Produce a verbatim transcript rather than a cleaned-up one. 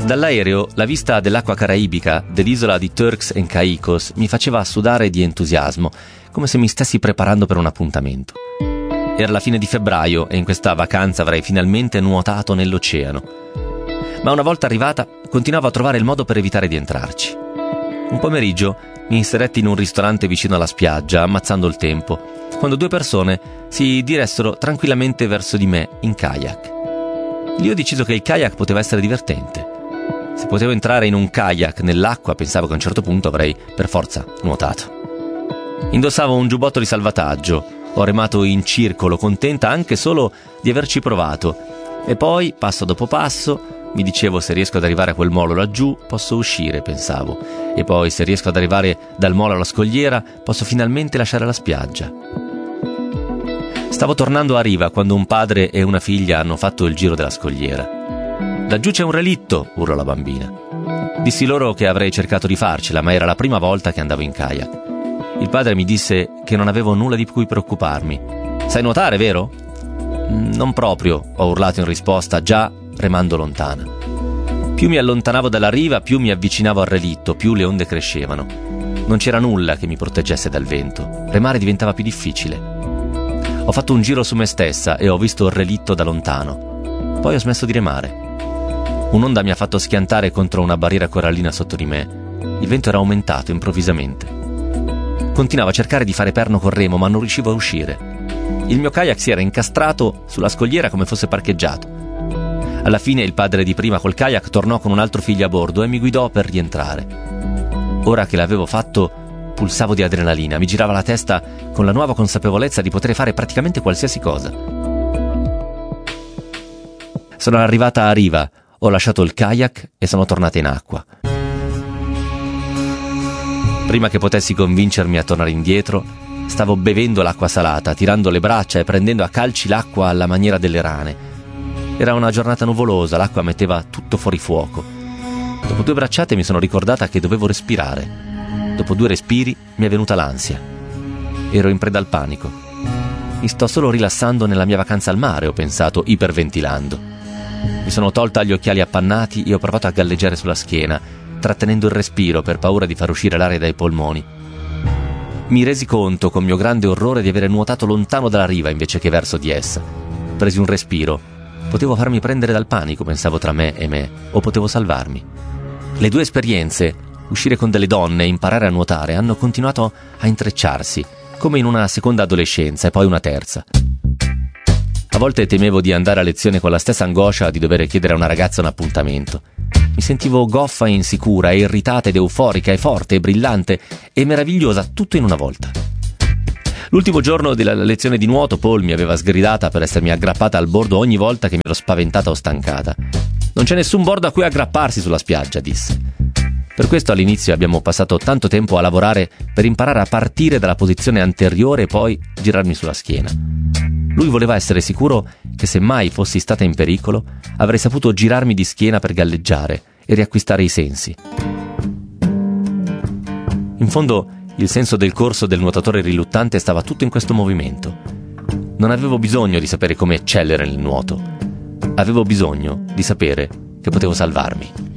Dall'aereo la vista dell'acqua caraibica dell'isola di Turks and Caicos mi faceva sudare di entusiasmo, come se mi stessi preparando per un appuntamento. Era la fine di febbraio e in questa vacanza avrei finalmente nuotato nell'oceano. Ma una volta arrivata continuavo a trovare il modo per evitare di entrarci. Un pomeriggio mi inseretti in un ristorante vicino alla spiaggia, ammazzando il tempo, quando due persone si diressero tranquillamente verso di me in kayak. Lì ho deciso che il kayak poteva essere divertente. Se potevo entrare in un kayak nell'acqua, pensavo che a un certo punto avrei per forza nuotato. Indossavo un giubbotto di salvataggio, ho remato in circolo, contenta anche solo di averci provato, e poi, passo dopo passo, mi dicevo: se riesco ad arrivare a quel molo laggiù, posso uscire, pensavo, e poi se riesco ad arrivare dal molo alla scogliera, posso finalmente lasciare la spiaggia. Stavo tornando a riva quando un padre e una figlia hanno fatto il giro della scogliera. «Laggiù c'è un relitto», urlò la bambina. Dissi loro che avrei cercato di farcela, ma era la prima volta che andavo in kayak. Il padre mi disse che non avevo nulla di cui preoccuparmi. «Sai nuotare, vero?» «Non proprio», ho urlato in risposta, già remando lontana. Più mi allontanavo dalla riva, più mi avvicinavo al relitto, più le onde crescevano. Non c'era nulla che mi proteggesse dal vento. Remare diventava più difficile. Ho fatto un giro su me stessa e ho visto il relitto da lontano. Poi ho smesso di remare. Un'onda mi ha fatto schiantare contro una barriera corallina sotto di me. Il vento era aumentato improvvisamente. Continuavo a cercare di fare perno col remo, ma non riuscivo a uscire. Il mio kayak si era incastrato sulla scogliera come fosse parcheggiato. Alla fine il padre di prima col kayak tornò con un altro figlio a bordo e mi guidò per rientrare. Ora che l'avevo fatto, pulsavo di adrenalina, mi girava la testa con la nuova consapevolezza di poter fare praticamente qualsiasi cosa. Sono arrivata a riva, ho lasciato il kayak e sono tornata in acqua. Prima che potessi convincermi a tornare indietro, stavo bevendo l'acqua salata, tirando le braccia e prendendo a calci l'acqua alla maniera delle rane. Era una giornata nuvolosa, l'acqua metteva tutto fuori fuoco. Dopo due bracciate mi sono ricordata che dovevo respirare. Dopo due respiri mi è venuta l'ansia. Ero in preda al panico. Mi sto solo rilassando nella mia vacanza al mare, ho pensato, iperventilando. Mi sono tolta gli occhiali appannati e ho provato a galleggiare sulla schiena, trattenendo il respiro per paura di far uscire l'aria dai polmoni. Mi resi conto, con mio grande orrore, di avere nuotato lontano dalla riva invece che verso di essa. Presi un respiro. Potevo farmi prendere dal panico, pensavo tra me e me, o potevo salvarmi. Le due esperienze, uscire con delle donne e imparare a nuotare, hanno continuato a intrecciarsi, come in una seconda adolescenza e poi una terza. A volte temevo di andare a lezione con la stessa angoscia di dover chiedere a una ragazza un appuntamento. Mi sentivo goffa e insicura, e irritata ed euforica, e forte e brillante e meravigliosa, tutto in una volta. L'ultimo giorno della lezione di nuoto Paul mi aveva sgridata per essermi aggrappata al bordo ogni volta che mi ero spaventata o stancata. «Non c'è nessun bordo a cui aggrapparsi sulla spiaggia», disse. Per questo all'inizio abbiamo passato tanto tempo a lavorare per imparare a partire dalla posizione anteriore e poi girarmi sulla schiena. Lui voleva essere sicuro che se mai fossi stata in pericolo avrei saputo girarmi di schiena per galleggiare e riacquistare i sensi. In fondo, il senso del corso del nuotatore riluttante stava tutto in questo movimento. Non avevo bisogno di sapere come eccellere nel nuoto. Avevo bisogno di sapere che potevo salvarmi.